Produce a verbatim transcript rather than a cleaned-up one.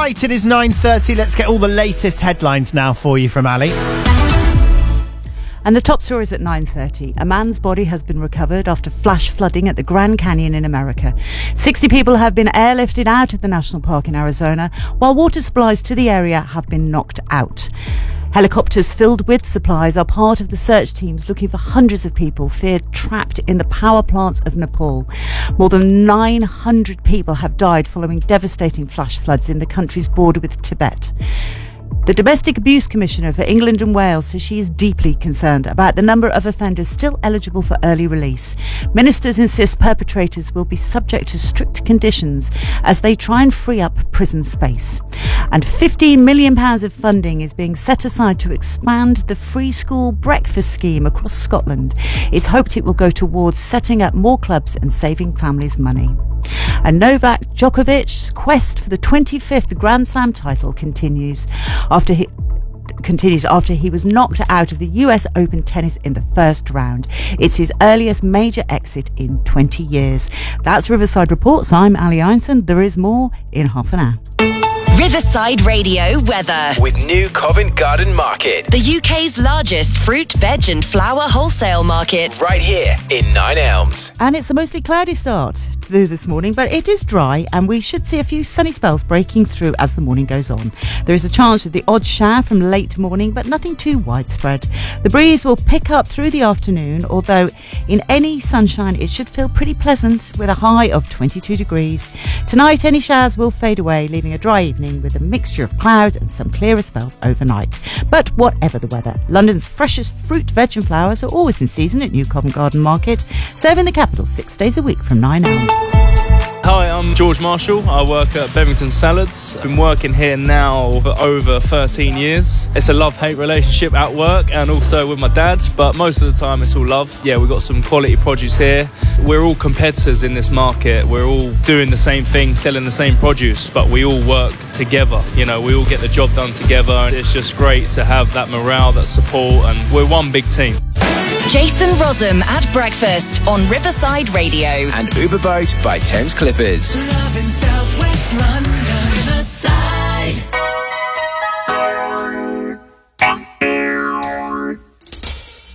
Right, it is nine thirty. Let's get all the latest headlines now for you from Ali. And the top stories at nine thirty. A man's body has been recovered after flash flooding at the Grand Canyon in America. sixty people have been airlifted out of the national park in Arizona, while water supplies to the area have been knocked out. Helicopters filled with supplies are part of the search teams looking for hundreds of people feared trapped in the power plants of Nepal. More than nine hundred people have died following devastating flash floods in the country's border with Tibet. The Domestic Abuse Commissioner for England and Wales says she is deeply concerned about the number of offenders still eligible for early release. Ministers insist perpetrators will be subject to strict conditions as they try and free up prison space. And fifteen million pounds of funding is being set aside to expand the free school breakfast scheme across Scotland. It's hoped it will go towards setting up more clubs and saving families money. And Novak Djokovic's quest for the twenty-fifth Grand Slam title continues after he continues after he was knocked out of the U S Open tennis in the first round. It's his earliest major exit in twenty years. That's Riverside Reports. I'm Ali Einson. There is more in half an hour. Riverside Radio weather. With New Covent Garden Market. The U K's largest fruit, veg and flower wholesale market. Right here in Nine Elms. And it's a mostly cloudy start to this morning, but it is dry and we should see a few sunny spells breaking through as the morning goes on. There is a chance of the odd shower from late morning, but nothing too widespread. The breeze will pick up through the afternoon, although in any sunshine it should feel pretty pleasant with a high of twenty-two degrees. Tonight any showers will fade away, leaving a dry evening with a mixture of clouds and some clearer spells overnight. But whatever the weather, London's freshest fruit, veg and flowers are always in season at New Covent Garden Market, serving the capital six days a week from nine Elms. Hi, I'm George Marshall. I work at Bevington Salads. I've been working here now for over thirteen years. It's a love-hate relationship at work and also with my dad, but most of the time it's all love. Yeah, we've got some quality produce here. We're all competitors in this market. We're all doing the same thing, selling the same produce, but we all work together. You know, we all get the job done together, and it's just great to have that morale, that support, and we're one big team. Jason Rossum at breakfast on Riverside Radio. And Uber Boat by Thames Clippers. Love in South West London. Riverside.